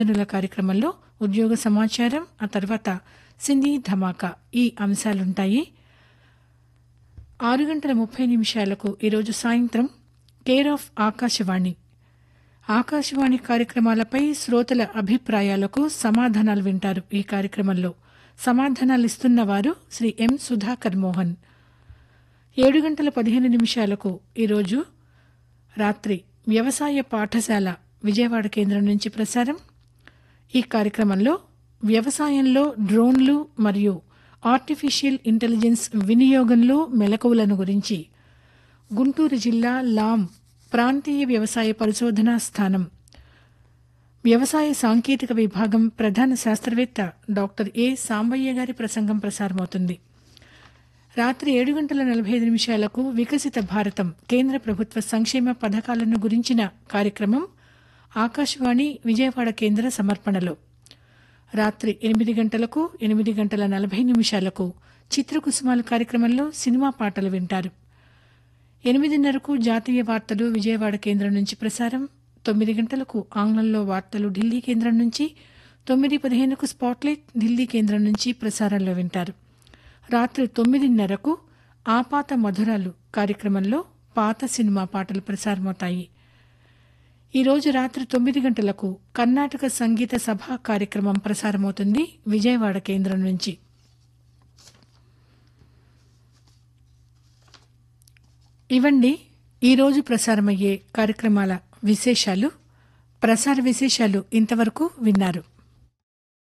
ల కార్యక్రమంలో ఉద్యోగ సమాచారం, ఆ తర్వాత సినీ ధమాకా ఈ అంశాలుంటాయి. 6:30 ఈరోజు సాయంత్రం కేర్ ఆఫ్ ఆకాశవాణి ఆకాశవాణి కార్యక్రమాలపై శ్రోతల అభిప్రాయాలకు సమాధానాలు వింటారు. ఈ కార్యక్రమంలో సమాధానాలిస్తున్న వారు శ్రీ ఎం సుధాకర్ మోహన్. 7:15 ఈరోజు రాత్రి వ్యవసాయ పాఠశాల విజయవాడ కేంద్రం నుంచి ప్రసారం. ఈ కార్యక్రమంలో వ్యవసాయంలో డ్రోన్లు మరియు ఆర్టిఫిషియల్ ఇంటెలిజెన్స్ వినియోగంలో మెలకువలను గురించి గుంటూరు జిల్లా లాం ప్రాంతీయ వ్యవసాయ పరిశోధనా స్థానం వ్యవసాయ సాంకేతిక విభాగం ప్రధాన శాస్త్రవేత్త డాక్టర్ ఏ సాంబయ్య గారి ప్రసంగం ప్రసారమవుతుంది. రాత్రి 7:45 వికసిత భారతం కేంద్ర ప్రభుత్వ సంక్షేమ పథకాలను గురించిన కార్యక్రమం ఆకాశవాణి విజయవాడ కేంద్ర సమర్పణలో. రాత్రి 8 8:40 చిత్రకుసుమాలు కార్యక్రమంలో సినిమా పాటలు వింటారు. 8:30 జాతీయ వార్తలు విజయవాడ కేంద్రం నుంచి ప్రసారం. 9 ఆంగ్లంలో వార్తలు ఢిల్లీ కేంద్రం నుంచి. 9:15 స్పాట్లైట్ ఢిల్లీ కేంద్రం నుంచి ప్రసారంలో వింటారు. రాత్రి 9:30 ఆపాత మధురాలు కార్యక్రమంలో పాత సినిమా పాటలు ప్రసారమవుతాయి. ఈరోజు రాత్రి 9 కర్ణాటక సంగీత సభ కార్యక్రమం ప్రసారమవుతుంది విజయవాడ కేంద్రం నుంచి. ఇవండి ఈరోజు ప్రసారమయ్యే కార్యక్రమాల విశేషాలు. ప్రసార విశేషాలు ఇంతవరకు విన్నారు.